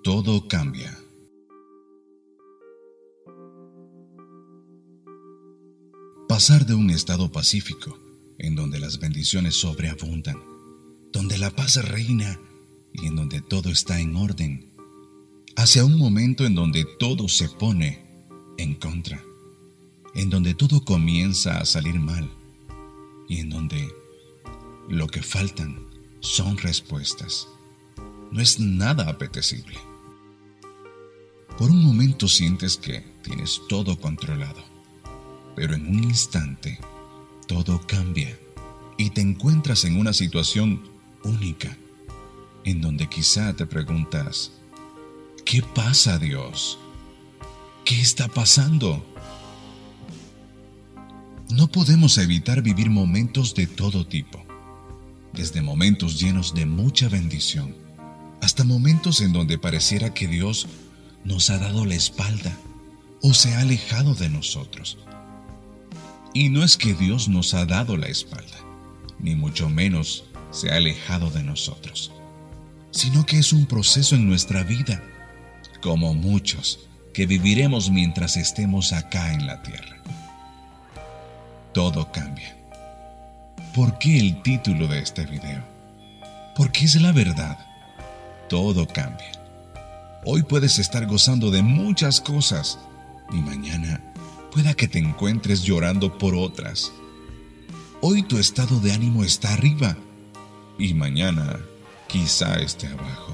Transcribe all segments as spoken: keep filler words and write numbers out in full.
todo cambia. Pasar de un estado pacífico, en donde las bendiciones sobreabundan, donde la paz reina y en donde todo está en orden, hacia un momento en donde todo se pone en contra, en donde todo comienza a salir mal y en donde lo que faltan son respuestas. No es nada apetecible. Por un momento sientes que tienes todo controlado, pero en un instante todo cambia y te encuentras en una situación única, en donde quizá te preguntas, ¿qué pasa, Dios? ¿Qué está pasando? No podemos evitar vivir momentos de todo tipo, desde momentos llenos de mucha bendición, hasta momentos en donde pareciera que Dios nos ha dado la espalda o se ha alejado de nosotros. Y no es que Dios nos ha dado la espalda, ni mucho menos se ha alejado de nosotros, sino que es un proceso en nuestra vida, como muchos que viviremos mientras estemos acá en la tierra. Todo cambia. ¿Por qué el título de este video? Porque es la verdad. Todo cambia. Hoy puedes estar gozando de muchas cosas y mañana pueda que te encuentres llorando por otras. Hoy tu estado de ánimo está arriba y mañana quizá esté abajo.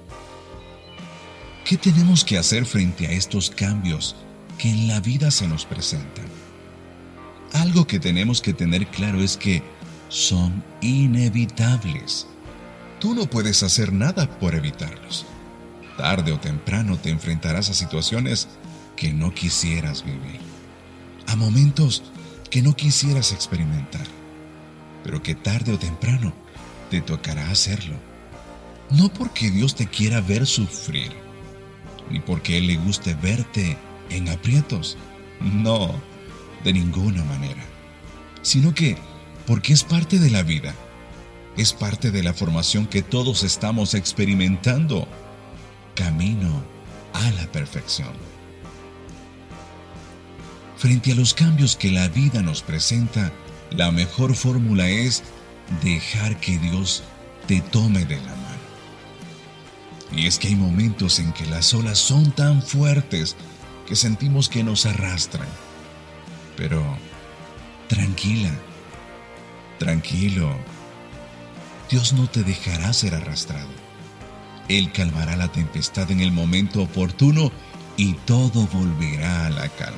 ¿Qué tenemos que hacer frente a estos cambios que en la vida se nos presentan? Algo que tenemos que tener claro es que son inevitables. Tú no puedes hacer nada por evitarlos. Tarde o temprano te enfrentarás a situaciones que no quisieras vivir, a momentos que no quisieras experimentar, pero que tarde o temprano te tocará hacerlo. No porque Dios te quiera ver sufrir, ni porque Él le guste verte en aprietos, no, de ninguna manera, sino que porque es parte de la vida, es parte de la formación que todos estamos experimentando, camino a la perfección. Frente a los cambios que la vida nos presenta, la mejor fórmula es dejar que Dios te tome de la mano. Y es que hay momentos en que las olas son tan fuertes que sentimos que nos arrastran. Pero tranquila, tranquilo, Dios no te dejará ser arrastrado. Él calmará la tempestad en el momento oportuno y todo volverá a la calma.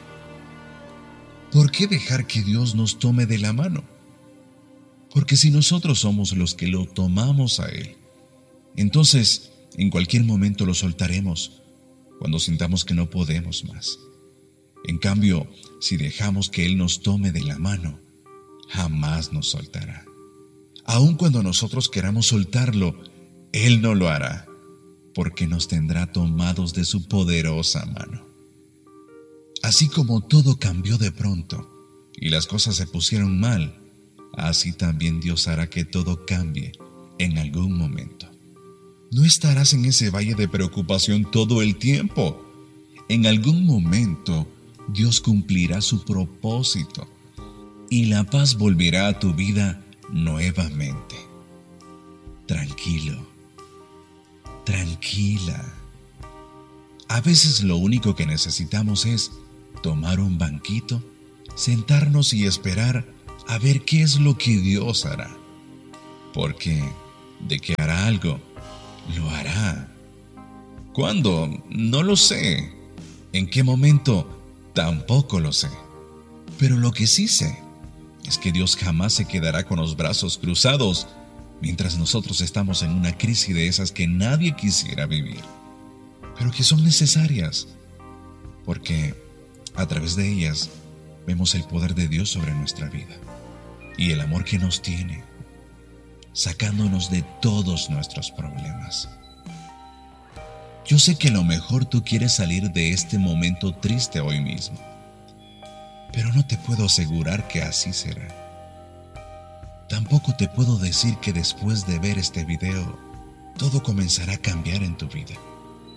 ¿Por qué dejar que Dios nos tome de la mano? Porque si nosotros somos los que lo tomamos a Él, entonces en cualquier momento lo soltaremos cuando sintamos que no podemos más. En cambio, si dejamos que Él nos tome de la mano, jamás nos soltará. Aun cuando nosotros queramos soltarlo, Él no lo hará, porque nos tendrá tomados de su poderosa mano. Así como todo cambió de pronto y las cosas se pusieron mal, así también Dios hará que todo cambie en algún momento. No estarás en ese valle de preocupación todo el tiempo. En algún momento Dios cumplirá su propósito y la paz volverá a tu vida nuevamente. Tranquilo, tranquila. A veces lo único que necesitamos es tomar un banquito, sentarnos y esperar a ver qué es lo que Dios hará. Porque de que hará algo, lo hará. ¿Cuándo? No lo sé. ¿En qué momento? Tampoco lo sé. Pero lo que sí sé es que Dios jamás se quedará con los brazos cruzados mientras nosotros estamos en una crisis de esas que nadie quisiera vivir, pero que son necesarias, porque a través de ellas vemos el poder de Dios sobre nuestra vida y el amor que nos tiene, sacándonos de todos nuestros problemas. Yo sé que a lo mejor tú quieres salir de este momento triste hoy mismo, pero no te puedo asegurar que así será. Tampoco te puedo decir que después de ver este video, todo comenzará a cambiar en tu vida.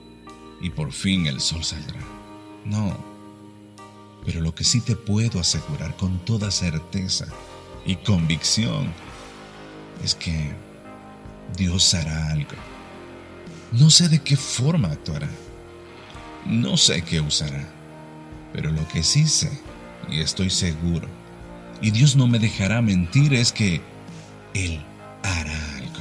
y por fin el sol saldrá. No, pero lo que sí te puedo asegurar con toda certeza y convicción es que Dios hará algo. No sé de qué forma actuará, no sé qué usará, pero lo que sí sé y estoy seguro, y Dios no me dejará mentir, es que Él hará algo.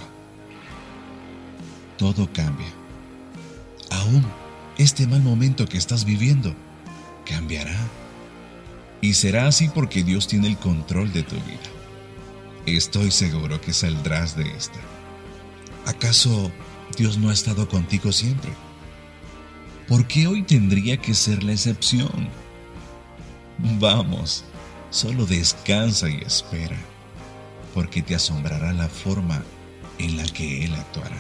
Todo cambia. Aún este mal momento que estás viviendo cambiará. Y será así porque Dios tiene el control de tu vida. Estoy seguro que saldrás de esta. ¿Acaso Dios no ha estado contigo siempre? ¿Por qué hoy tendría que ser la excepción? Vamos, solo descansa y espera, porque te asombrará la forma en la que Él actuará.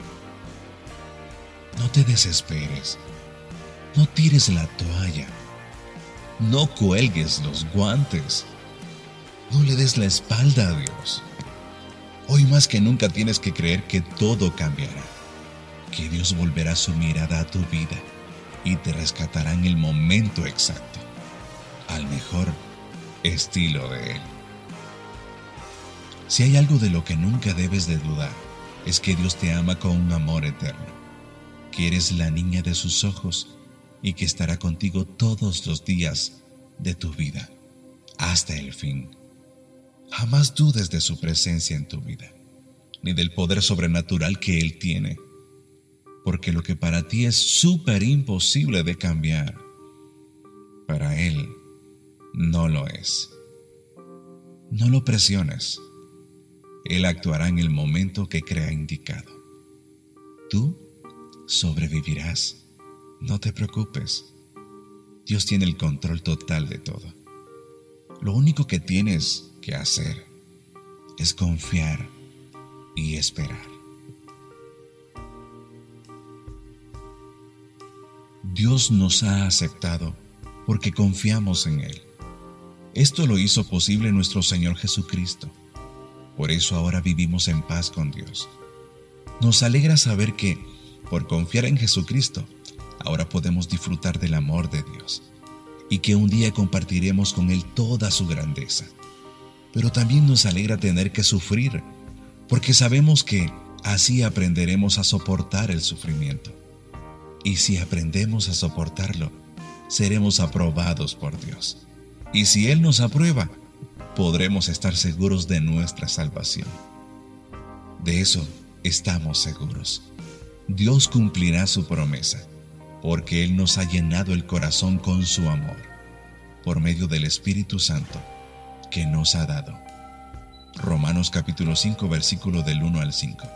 No te desesperes, no tires la toalla, no cuelgues los guantes, no le des la espalda a Dios. Hoy más que nunca tienes que creer que todo cambiará, que Dios volverá su mirada a tu vida y te rescatará en el momento exacto, al mejor estilo de Él. Si hay algo de lo que nunca debes de dudar, es que Dios te ama con un amor eterno, que eres la niña de sus ojos y que estará contigo todos los días de tu vida, hasta el fin. Jamás dudes de su presencia en tu vida, ni del poder sobrenatural que Él tiene, porque lo que para ti es súper imposible de cambiar, para Él no lo es. No lo presiones. Él actuará en el momento que crea indicado. Tú sobrevivirás. No te preocupes. Dios tiene el control total de todo. Lo único que tienes que hacer es confiar y esperar. Dios nos ha aceptado porque confiamos en Él. Esto lo hizo posible nuestro Señor Jesucristo. Por eso ahora vivimos en paz con Dios. Nos alegra saber que, por confiar en Jesucristo, ahora podemos disfrutar del amor de Dios y que un día compartiremos con Él toda su grandeza. Pero también nos alegra tener que sufrir, porque sabemos que así aprenderemos a soportar el sufrimiento. Y si aprendemos a soportarlo, seremos aprobados por Dios. Y si Él nos aprueba, podremos estar seguros de nuestra salvación. De eso estamos seguros. Dios cumplirá su promesa, porque Él nos ha llenado el corazón con su amor, por medio del Espíritu Santo que nos ha dado. Romanos capítulo cinco, versículo del uno al cinco.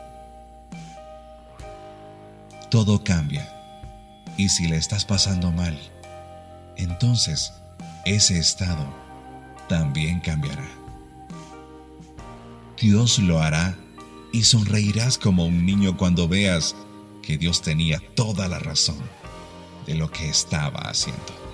Todo cambia, y si le estás pasando mal, entonces ese estado también cambiará. Dios lo hará y sonreirás como un niño cuando veas que Dios tenía toda la razón de lo que estaba haciendo.